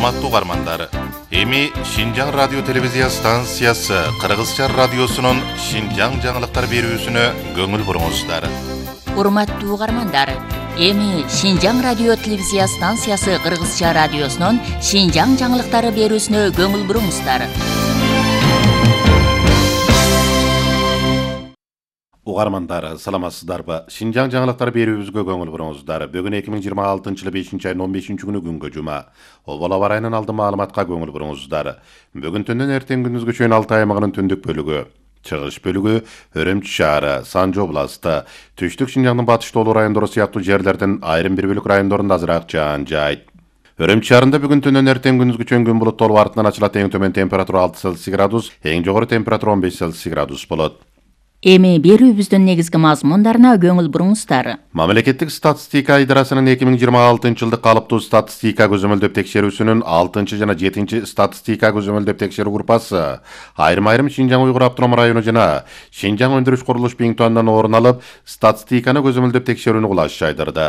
Урматтуу угармандар, эми Шинжаң радио телевизия станциясы Кыргызча радиосунун Шинжаң жаңылыктар берүүсүнө көңүл буруңуздар. Урматтуу угармандар, эми Шинжаң радио телевизия станциясы Кыргызча радиосунун Шинжаң жаңылыктары берүүсүнө көңүл буруңуздар. Угармандар, саламатсыздарбы? Шинжаң жаңылыктар берүүбүзгө көңүл буруңуздар. Бүгүн 2026-жылы 5-айнын 15-күнү күнгө жума. Обола барайнын алды маалыматка көңүл буруңуздар. Бүгүн түндөн эртең күндүзгө чейин Алтай аймагынын түндүк бөлүгү, чыгыш бөлүгү, Өрөмчү шаары, Санжы областы, Түштүк Шинжаңдын батыш тоолуу райондору сыяктуу жерлердин айрым бир бөлүк райондорунда азыраак жаан жайт. Өрөмчү шаарында бүгүн түндөн эртең күндүзгү чөң күн булуттуу артынан ачылат. Эң төмөн температура 6 Цельсий градус, эң жогору температура 15 Цельсий градус болот. Эми берүүбүздүн негизги мазмундарына көңүл буруңуздар. Мамлекеттик статистика идарасынын 2026-жылдык калыптуу статистика көзөмөлдөп текшерүүсүнүн 6 жана 7 статистика көзөмөлдөп текшерүү группасы айрым Шинжаң Уйгур автоном району жана Шинжаң өндүрүш курулуш биңтуанынан орун алып, статистиканы көзөмөлдөп текшерүүнү кулаш жайдырды.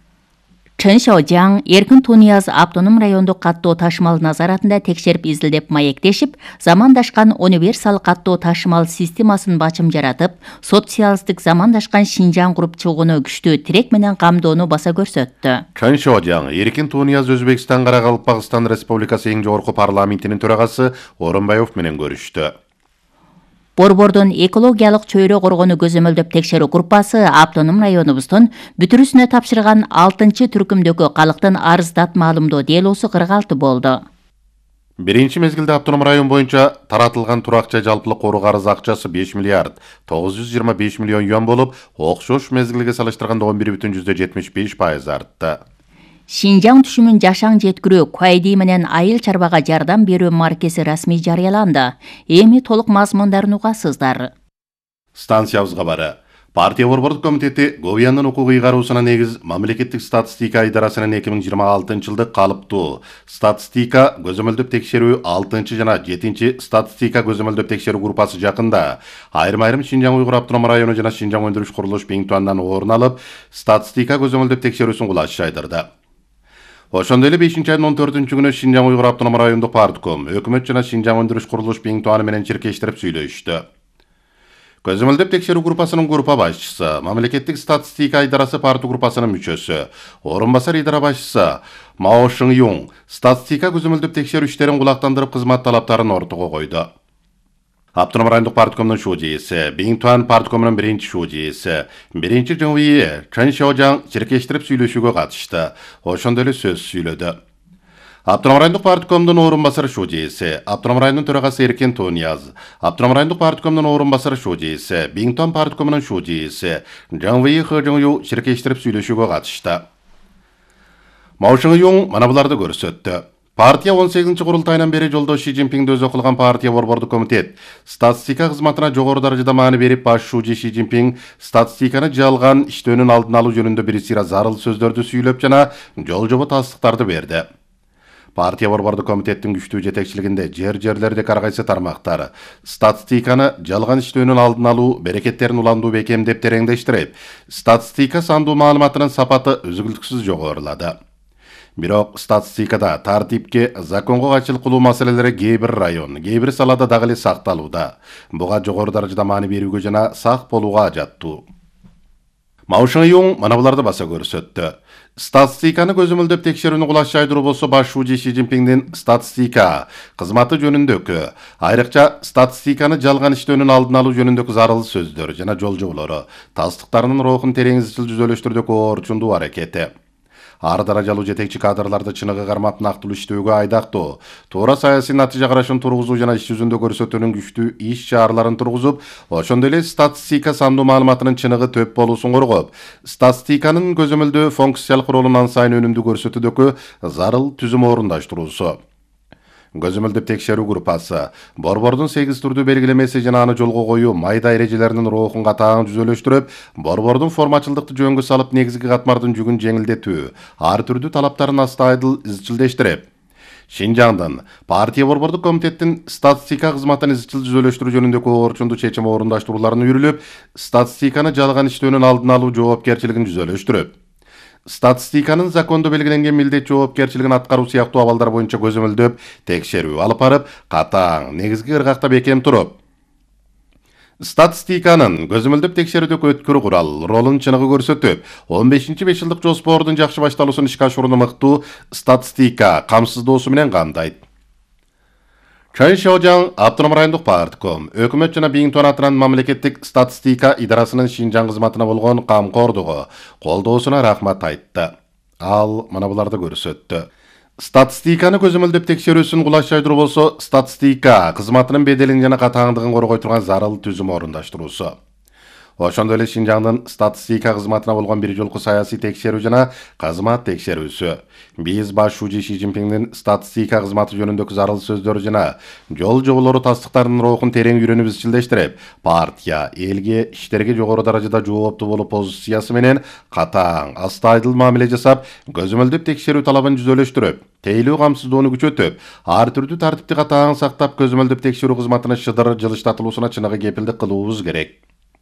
Чын Шаожаң, Эркин Тунияз автоном райондук каттоо ташымал назаратында текшерип изилдеп маектешип, замандашкан универсал каттоо ташымал системасын бачым жаратып, социалисттик замандашкан Шинжаң куруп чыгууну күчтүү тирек менен камдоону баса көрсөттү. Чын Шаожаң, Эркин Тунияз Өзбекстан Каракалпакстан Республикасы эң жогорку парламентинин төрагасы Орунбаев менен көрүштү. Борбордун экологиялык чөйрө коргоону көзөмөлдөп текшерүү группасы автоном районубуздун бүтүрүүсүнө тапшырган 6 түркүмдөгү калктын арыздат маалымдоо делосу 46 болду. Биринчи мезгилде автоном район боюнча таратылган туракча жалпылык кору карыз акчасы 5 миллиард 925 миллион юан болуп, окшош мезгилге салыштырганда 11,75% артты. Шинжаң түшүмүн жашаң жеткирүү Куайди менен айыл чарбага жардам берүү маркеси расмий жарыяланды. Эми толук мазмундарын угасыздар. Станциябызга бары. Партия борбордук комитети Говияндын укук ыйгаруусуна негиз мамлекеттик статистика идарасынын 2026-жылдык калыптуу статистика көзөмөлдөп текшерүү 6 жана 7 статистика көзөмөлдөп текшерүү группасы жакында айрым Шинжаң Уйгур автоном району жана Шинжаң өндүрүш курулуш биңтуанынан орун алып, статистика көзөмөлдөп текшерүүсүн кулаш жайдырды. Ошондой эле 5-айнын 14-күнү Шинжаң Уйгур автоном райондук партком, өкмөт жана Шинжаң өндүрүш курулуш биңтуаны менен чиркештирип сүйлөштү. Көзөмөлдөп текшерүү группасынын группа башчысы, мамлекеттик статистика идарасы парты группасынын мүчөсү, орун басар идара башчысы Мао Шыңюң статистика көзөмөлдөп текшерүү иштерин кулактандырып кызмат талаптарын ортого койду. Автоном райондук парткомдун шуудиеси, Биңтуан парткомунун биринчи шуудиеси, биринчи ЖМВИ Чын Шаожаң чиркештирип сүйлөшүүгө катышты. Ошондой эле сөз сүйлөдү. Автоном райондук парткомдун орун басары шуудиеси, автоном районунун төрагасы Эркин Тунияз, автоном райондук парткомдун орун басары шуудиеси, Биңтуан парткомунун шуудиеси, ЖМВИ Хыжыңю чиркештирип сүйлөшүүгө катышты. Мао Шыңюң мана буларды көрсөттү. Партия 18 курултайынан бери жолдош Ши Цзиньпинди өзү кылган партия борбордук комитет статистика кызматына жогору даражада маани берип, баш шужи Ши Цзиньпин статистиканы жалган иштөөнүн алдын алуу жөнүндө бир сыйра зарыл сөздөрдү сүйлөп жана жол жобо тастыктарды берди. Партия борбордук комитеттин күчтүү жетекчилигинде жерлердеги ар кайсы тармактар статистиканы жалган иштөөнүн алдын алуу, берекеттерин уландуу бекемдеп тереңдештирип, статистика сандуу маалыматынын сапаты үзгүлтүксүз жогорулады. Бирок статистикада тартипке, законго кайчылык кылуу маселелери кээ бир район, кээ бир салада дагы эле сакталууда. Буга жогору даражада маани берүүгө жана сак болууга ажаттуу. Мао Шыңюң мана буларды баса көрсөттү. Статистиканы көзөмөлдөп текшерүүнү кулаш жайдыруу болсо баш шужи Ши Цзиньпиндин статистика кызматы жөнүндөгү, айрыкча статистиканы жалган иштөөнүн алдын алуу жөнүндөгү зарыл сөздөр жана жол жоболору тастыктарынын рухун терең изчил жүзөлөштүрүүгө орчундуу аракети. Ар даражалуу жетекчи кадрларды чыныгы кармап нактылуу иштөөгө айдактоо, туура саясий натыйжа карашын тургузуу жана иш жүзүндө көрсөтүүнүн күчтүү иш чараларын тургузуп, ошондой эле статистика сандуу маалыматынын чыныгы төп болуусун коргоп, статистиканын көзөмөлдөө функциялык ролун ан сайын өнүмдүү көрсөтүүдөгү зарыл түзүм орундаштыруусу. Көзөмөлдөп текшерүү группасы борбордун 8 түрдүү белгилемеси жана аны жолго коюу майда эрежелеринин рухун катаң жүзөлөштүрүп, борбордун формачылдыкты жөнгө салып негизги катмардын жүгүн жеңилдетүү, ар түрдүү талаптарын астайдыл изчилдештирип, Шинжаңдын партия борбордук комитеттин статистика кызматын изчил жүзөлөштүрүү жөнүндөгү орчундуу чечим орундаштырууларын үйрүлүп, статистиканы жалган иштөөнүн алдын алуу жоопкерчилигин жүзөлөштүрүп, статистиканын закондо белгиленген милдет жоопкерчилигин аткаруу сыяктуу абалдар боюнча көзөмөлдөп текшерүү алып барып, катаң негизги ыргакта бекем туруп, статистиканын көзөмөлдөп текшерүүдөгү өткүр курал ролун чыныгы көрсөтүп, 15-5 жылдык жоспордун жакшы башталуусун ишке ашырууну мыктуу статистика камсыздоосу менен камдайт. Чын Шаожаң автоном райондук партком өкмөт жана Биңтуан атынан мамлекеттик статистика идарасынын Шинжаң кызматына болгон камкордугу, колдоосуна рахмат айтты. Ал мына буларды көрсөттү. Статистиканы көзөмөлдөп текшерүүсүн кулачайдыруу болсо, статистика кызматынын беделин жана катааңдыгын коргой турган зарыл түзүм орундаштыруусу. Ошондой эле Шинжаңдын статистика кызматына болгон бир жолку саясий текшерүү жана кызмат текшерүүсү. Биз баш шужи Ши Цзиньпиңдин статистика кызматы жөнүндөгү зарыл сөздөрү жана жол жоболору тастыктарынын рухун терең үйрөнүп изчилдештирип, партия элге иштерге жогору даражада жооптуу болуп позициясы менен катаң, астайдыл мамиле жасап, көзөмөлдөп текшерүү талабын жүзөлөштүрүп, тейлөө камсыздоону күчөтүп, ар түрдүү тартипти катаң сактап, көзөмөлдөп текшерүү кызматынын шыдыр жылыштатылуусуна чыныгы кепилдик кылуубуз керек.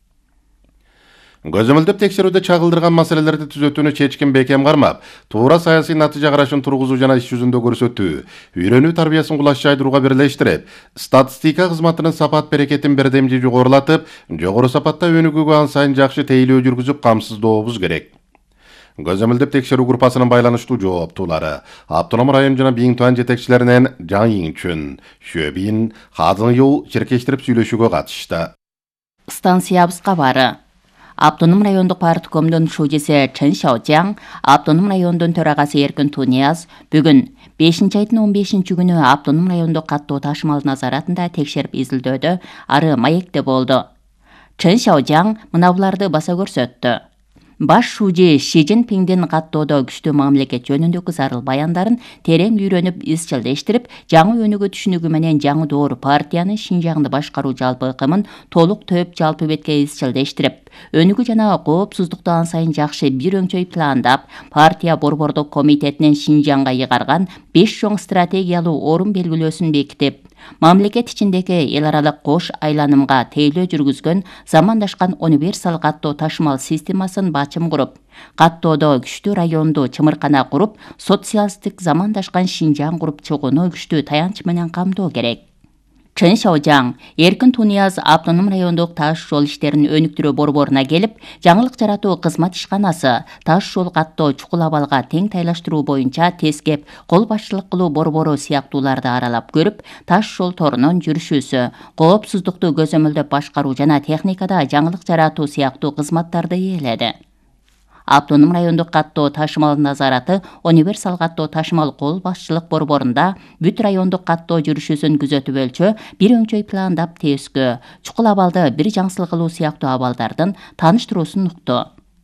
Көзөмөлдөп текшерүүдө чагылдырган маселелерди түзөтүүнү чечкин бекем кармап, туура саясий натыйжа карашын тургузуу жана иш жүзүндө көрсөтүү, үйрөнүү тарбиясын кулачайдырууга бирлештирип, статистика кызматынын сапат берекетин бирдемжи жогорулатып, жогору сапатта өнүгүүгө ан сайын жакшы тейлөө жүргүзүп камсыздообуз керек. Көзөмөлдөп текшерүү группасынын байланыштуу жооптуулары, автоном район жана Биңтуан жетекчилеринен Жан Йиңчүн, Шөбин, Хазың Юл черкештирип сүйлөшүүгө катышты. Станциябыз кабары. Автоном райондук парткомдун шужиси Чын Шаожаң, автоном райондун төрагасы Эркин Тунияз бүгүн 5-айдын 15-күнү автоном райондук каттоо ташымал назаратында текшерип изилдөөдө ары маекте болду. Чын Шаожаң мына буларды баса көрсөттү. Баш шужи Ши Цзиньпиңдин каттоодо күчтүү мамлекет жөнүндөгү зарыл баяндарын терең үйрөнүп изчилдештирип, жаңы өнүгүү түшүнүгү менен жаңы доор партиянын Шинжаңды башкаруу жалпы ыкымын толук төп жалпы бетке изчилдештирип, өнүгүү жана коопсуздукту ан сайын жакшы бир өңчөй пландап, партия борбордук комитетинин Шинжаңга ыйгарган 5 чоң стратегиялуу орун белгилөөсүн бекитип, мамлекет ичиндеги эл аралык кош айланымга тейлөө жүргүзгөн замандашкан универсал каттоо ташымал системасын бачым куруп, каттоодо күчтүү районду чымыркана куруп, социалисттик замандашкан Шинжаң куруп чыгууну күчтүү таянч менен камдоо керек. Чын Шаожаң Эркин Тунияз автоном райондук таш жол иштерин өнүктүрүү борборуна келип, жаңылык жаратуу кызмат ишканасы, таш жол каттоо чукул абалга тең тайлаштыруу боюнча тескеп, кол башчылык кылуу борбору сыяктууларды аралап көрүп, таш жол торунун жүрүшүүсү, коопсуздукту көзөмөлдөп башкаруу жана техникада жаңылык жаратуу сыяктуу кызматтарды ээледи. Автоном райондук каттоо ташымал назараты универсал каттоо ташымал кол башчылык борборунда бүт райондук каттоо жүрүшүүсүн күзөтүп өлчөө, бир өңчөй пландап тескөө, чукул абалды бир жаңсыл кылуу сыяктуу абалдардын тааныштыруусун укту.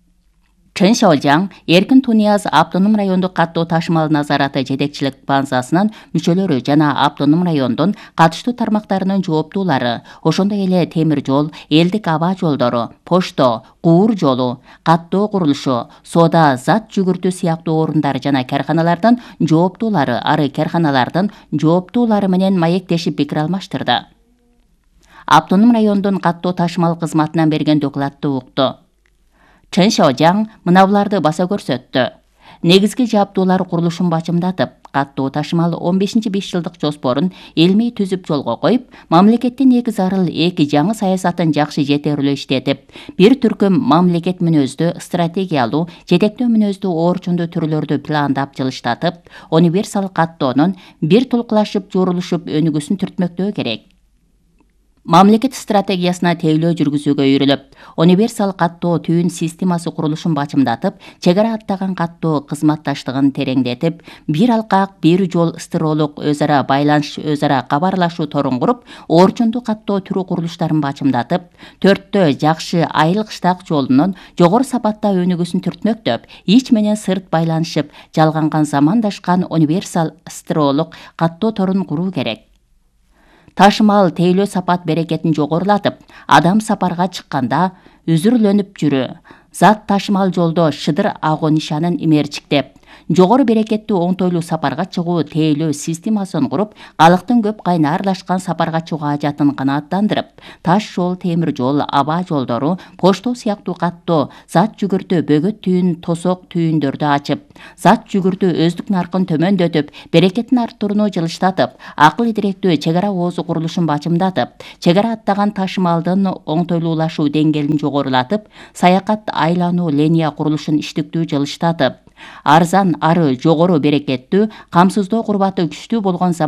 Чын Шаожаң Эркин Тунияз автоном райондук каттоо ташымал назараты жетекчилик базасынын мүчөлөрү жана автоном райондун катыштуу тармактарынын жооптуулары, ошондой эле темир жол, элдик аба жолдору, почто, куур жолу, каттоо курулушу, соода зат жүгүртүү сыяктуу орундар жана карканалардын жооптуулары ары карканалардын жооптуулары менен маектешип пикир алмаштырды. Автоном райондун каттоо ташымал кызматынан берген докладты укту. Чын Шаожаң мына буларды баса көрсөттү. Негизги жаптуулар курулушун бачымдатып, каттоо ташымал 15-5 жылдык жоспорун элмей түзүп жолго коюп, мамлекеттин эки зарыл эки жаңы саясатын жакшы жетерлөө иштетип, бир түркүм мамлекет мүнөздүү, стратегиялуу, жетектөө мүнөздүү орчундуу түрлөрдү пландап жылыштатып, универсал каттоонун бир тулкулашып, жорулушуп өнүгүүсүн түртмөктөө керек. Мамлекет стратегиясына тейлөө жүргүзүүгө үйрүлүп, универсал каттоо түйүн системасы курулушун бачымдатып, чек ара аттаган каттоо кызматташтыгын тереңдетип, бир алкак, бир жол стыролук өз ара байланыш, өз ара кабарлашуу торун куруп, орчундуу каттоо түрү курулуштарын бачымдатып, төрттөө жакшы айыл кыштак жолунун жогору сапатта өнүгүүсүн түртмөктөп, ич менен сырт байланышып, жалганган замандашкан универсал стыролук каттоо торун куруу керек. Ташымал тейлөө сапат берекетин жогорулатып, адам сапарга чыкканда үзүрлөнүп жүрү, зат ташымал жолдо шыдыр агуу нишанын имерчиктеп, жогору берекеттүү оңтойлуу сапарга чыгуу тейлөө системасын куруп, калктын көп кайын аралашкан сапарга чыгуу ажатын канааттандырып, таш жол, темир жол, аба жолдору, почто сыяктуу каттоо, зат жүгүртүү, бөгөт түйүн, тосок түйүндөрдү ачып, зат жүгүртүү өздүк наркын төмөндөтүп, берекеттин артууруну жылыштатып, акыл идиректүү чек ара оозу курулушун бачымдатып, чек ара аттаган ташымалдын оңтойлуулашуу деңгээлин жогорулатып, саякат айлануу линия курулушун иштиктүү жылыштатып, арзан ары жогору берекеттүү, камсыздоо курбаты күчтүү болгон